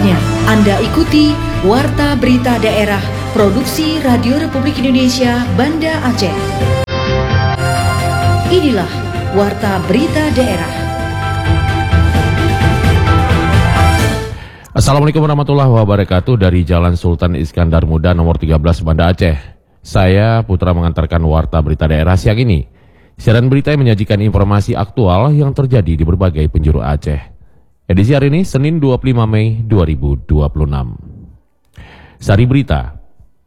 Saatnya Anda ikuti Warta Berita Daerah Produksi Radio Republik Indonesia Banda Aceh. Inilah Warta Berita Daerah. Assalamualaikum warahmatullahi wabarakatuh. Dari Jalan Sultan Iskandar Muda nomor 13 Banda Aceh. Saya Putra mengantarkan Warta Berita Daerah siang ini. Siaran berita yang menyajikan informasi aktual yang terjadi di berbagai penjuru Aceh. Edisi hari ini Senin 25 Mei 2026. Sari Berita.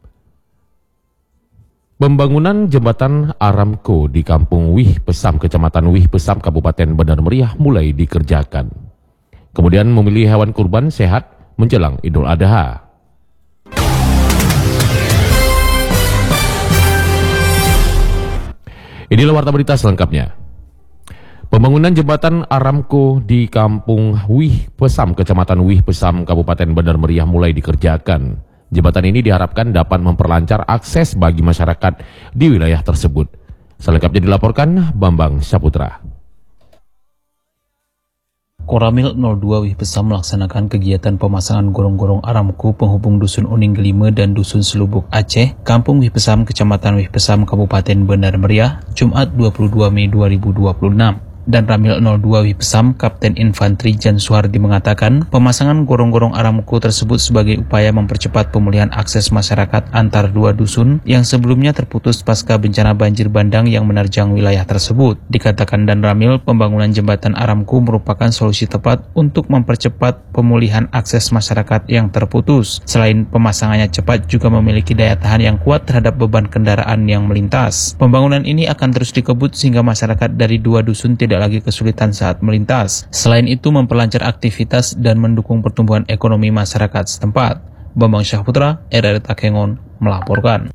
Pembangunan jembatan Aramco di Kampung Wih Pesam, Kecamatan Wih Pesam, Kabupaten Bandar Meriah mulai dikerjakan. Kemudian memilih hewan kurban sehat menjelang Idul Adha. Inilah warta berita selengkapnya. Pembangunan jembatan Aramco di Kampung Wih Pesam, Kecamatan Wih Pesam, Kabupaten Bandar Meriah mulai dikerjakan. Jembatan ini diharapkan dapat memperlancar akses bagi masyarakat di wilayah tersebut. Selengkapnya dilaporkan Bambang Saputra. Koramil 02 Wih Pesam melaksanakan kegiatan pemasangan gorong-gorong Aramco penghubung Dusun Uning Gelime dan Dusun Selubuk Aceh, Kampung Wih Pesam, Kecamatan Wih Pesam, Kabupaten Bandar Meriah, Jumat 22 Mei 2026. Dan Ramil 02 Wih Pesam, Kapten Infanteri Jan Suhardi mengatakan, pemasangan gorong-gorong Aramco tersebut sebagai upaya mempercepat pemulihan akses masyarakat antar dua dusun yang sebelumnya terputus pasca bencana banjir bandang yang menerjang wilayah tersebut. Dikatakan Dan Ramil, pembangunan jembatan Aramco merupakan solusi tepat untuk mempercepat pemulihan akses masyarakat yang terputus. Selain pemasangannya cepat, juga memiliki daya tahan yang kuat terhadap beban kendaraan yang melintas. Pembangunan ini akan terus dikebut sehingga masyarakat dari dua dusun tidak lagi kesulitan saat melintas. Selain itu memperlancar aktivitas dan mendukung pertumbuhan ekonomi masyarakat setempat. Bambang Syahputra, RRI Takengon, melaporkan.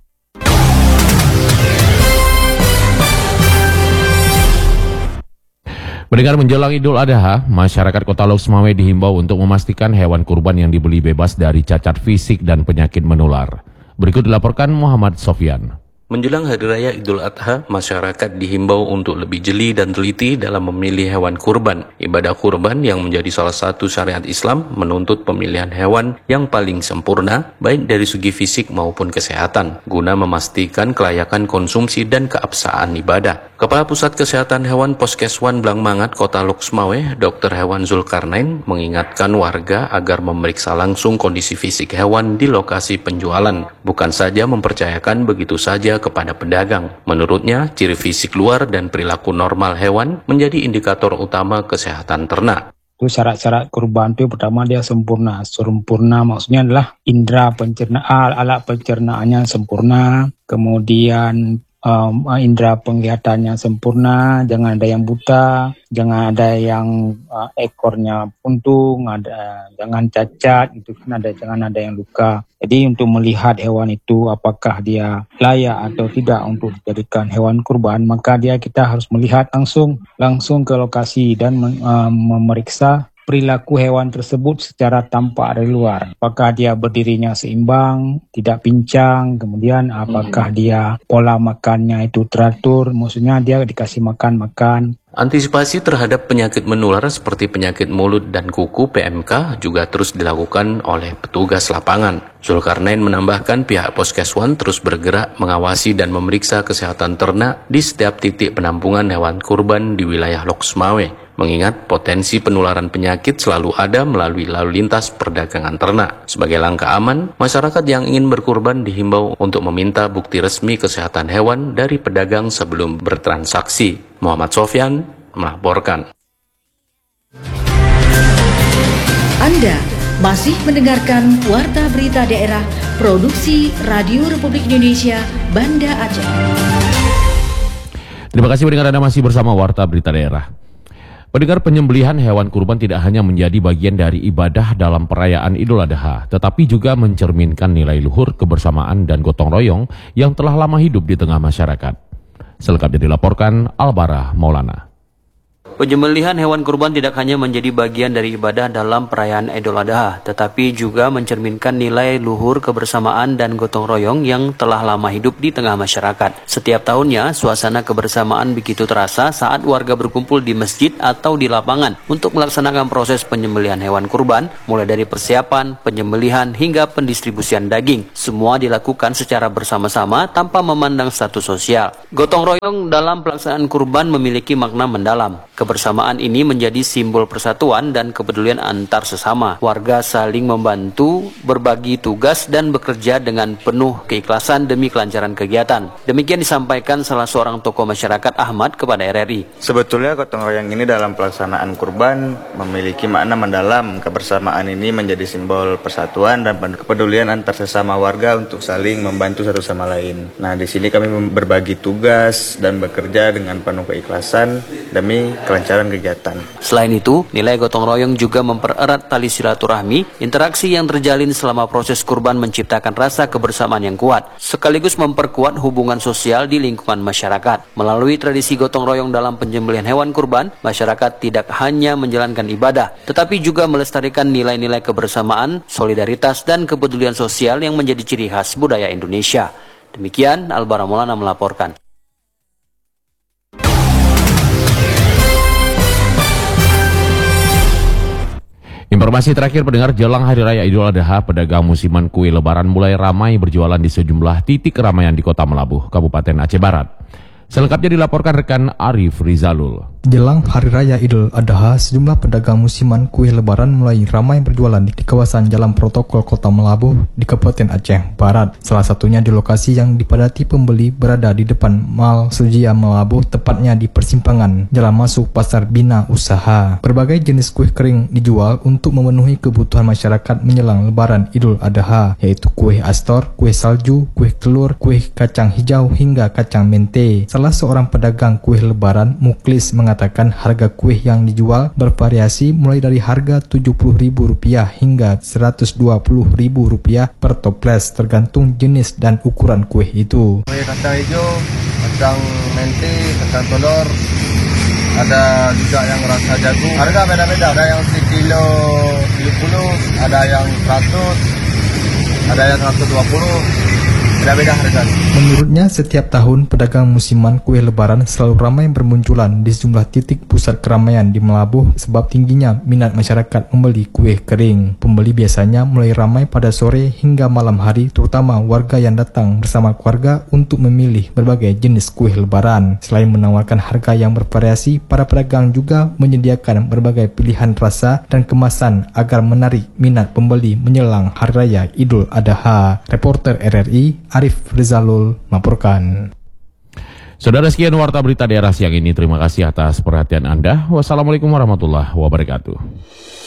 Mendengar menjelang Idul Adha, masyarakat Kota Lok Sumawe dihimbau untuk memastikan hewan kurban yang dibeli bebas dari cacat fisik dan penyakit menular. Berikut dilaporkan Muhammad Sofyan. Menjelang Hari Raya Idul Adha, masyarakat dihimbau untuk lebih jeli dan teliti dalam memilih hewan kurban. Ibadah kurban yang menjadi salah satu syariat Islam menuntut pemilihan hewan yang paling sempurna, baik dari segi fisik maupun kesehatan, guna memastikan kelayakan konsumsi dan keabsahan ibadah. Kepala Pusat Kesehatan Hewan Poskeswan Blangmangat, Kota Lok Sumawe, Dr. Hewan Zulkarnain, mengingatkan warga agar memeriksa langsung kondisi fisik hewan di lokasi penjualan, bukan saja mempercayakan begitu saja kepada pedagang. Menurutnya, ciri fisik luar dan perilaku normal hewan menjadi indikator utama kesehatan ternak. Syarat-syarat kurban itu pertama dia sempurna. Sempurna maksudnya adalah indera pencernaan, alat pencernaannya sempurna, kemudian indera penglihatannya sempurna, jangan ada yang buta, jangan ada yang ekornya puntung, jangan cacat, itu kan jangan ada yang luka. Jadi untuk melihat hewan itu apakah dia layak atau tidak untuk dijadikan hewan kurban, maka kita harus melihat langsung ke lokasi dan memeriksa perilaku hewan tersebut secara tampak dari luar. Apakah dia berdirinya seimbang, tidak pincang, kemudian apakah dia pola makannya itu teratur, maksudnya dia dikasih makan. Antisipasi terhadap penyakit menular seperti penyakit mulut dan kuku PMK juga terus dilakukan oleh petugas lapangan. Zulkarnain menambahkan pihak Poskeswan terus bergerak mengawasi dan memeriksa kesehatan ternak di setiap titik penampungan hewan kurban di wilayah Lok Sumawe, mengingat potensi penularan penyakit selalu ada melalui lalu lintas perdagangan ternak. Sebagai langkah aman, masyarakat yang ingin berkurban dihimbau untuk meminta bukti resmi kesehatan hewan dari pedagang sebelum bertransaksi. Muhammad Sofyan melaporkan. Anda masih mendengarkan Warta Berita Daerah Produksi Radio Republik Indonesia Banda Aceh. Terima kasih pendengar, Anda masih bersama Warta Berita Daerah. Pendengar, penyembelihan hewan kurban tidak hanya menjadi bagian dari ibadah dalam perayaan Idul Adha, tetapi juga mencerminkan nilai luhur, kebersamaan, dan gotong royong yang telah lama hidup di tengah masyarakat. Selengkapnya dilaporkan Albarah Maulana. Penyembelihan hewan kurban tidak hanya menjadi bagian dari ibadah dalam perayaan Idul Adha, tetapi juga mencerminkan nilai luhur kebersamaan dan gotong royong yang telah lama hidup di tengah masyarakat. Setiap tahunnya, suasana kebersamaan begitu terasa saat warga berkumpul di masjid atau di lapangan untuk melaksanakan proses penyembelihan hewan kurban, mulai dari persiapan, penyembelihan, hingga pendistribusian daging. Semua dilakukan secara bersama-sama tanpa memandang status sosial. Gotong royong dalam pelaksanaan kurban memiliki makna mendalam. Kebersamaan ini menjadi simbol persatuan dan kepedulian antar sesama. Warga saling membantu, berbagi tugas, dan bekerja dengan penuh keikhlasan demi kelancaran kegiatan. Demikian disampaikan salah seorang tokoh masyarakat Ahmad kepada RRI. Sebetulnya gotong royong ini dalam pelaksanaan kurban memiliki makna mendalam. Kebersamaan ini menjadi simbol persatuan dan kepedulian antar sesama warga untuk saling membantu satu sama lain. Nah, di sini kami berbagi tugas dan bekerja dengan penuh keikhlasan demi kelancaran kegiatan. Selain itu, nilai gotong royong juga mempererat tali silaturahmi. Interaksi yang terjalin selama proses kurban menciptakan rasa kebersamaan yang kuat, sekaligus memperkuat hubungan sosial di lingkungan masyarakat. Melalui tradisi gotong royong dalam penyembelihan hewan kurban, masyarakat tidak hanya menjalankan ibadah, tetapi juga melestarikan nilai-nilai kebersamaan, solidaritas, dan kepedulian sosial yang menjadi ciri khas budaya Indonesia. Demikian, Albara Maulana melaporkan. Informasi terakhir pendengar, jelang Hari Raya Idul Adha, pedagang musiman kue lebaran mulai ramai berjualan di sejumlah titik keramaian di Kota Melabuh, Kabupaten Aceh Barat. Selengkapnya dilaporkan rekan Arif Rizalul. Jelang Hari Raya Idul Adha, sejumlah pedagang musiman kue lebaran mulai ramai berjualan di kawasan Jalan Protokol Kota Melabuh di Kabupaten Aceh Barat. Salah satunya di lokasi yang dipadati pembeli berada di depan Mal Sujia Melabuh, tepatnya di persimpangan jalan masuk Pasar Bina Usaha. Berbagai jenis kue kering dijual untuk memenuhi kebutuhan masyarakat menjelang Lebaran Idul Adha, yaitu kue astor, kue salju, kue telur, kue kacang hijau, hingga kacang mente. Salah seorang pedagang kue lebaran, Muklis, mengatakan harga kue yang dijual bervariasi mulai dari harga Rp70.000 hingga Rp120.000 per toples, tergantung jenis dan ukuran kue itu. Kue kacang hijau, kacang mente, kacang telur, ada juga yang rasa jagung. Harga beda-beda, ada yang sekilo 70, ada yang 100, ada yang 120. Beda-beda harga. Menurutnya, setiap tahun pedagang musiman kue lebaran selalu ramai bermunculan di sejumlah titik pusat keramaian di Melabuh sebab tingginya minat masyarakat membeli kue kering. Pembeli biasanya mulai ramai pada sore hingga malam hari, terutama warga yang datang bersama keluarga untuk memilih berbagai jenis kue lebaran. Selain menawarkan harga yang bervariasi, para pedagang juga menyediakan berbagai pilihan rasa dan kemasan agar menarik minat pembeli menjelang Hari Raya Idul Adha. Reporter RRI Arif Rizalul melaporkan. Saudara, sekian warta berita daerah siang ini. Terima kasih atas perhatian Anda. Wassalamualaikum warahmatullahi wabarakatuh.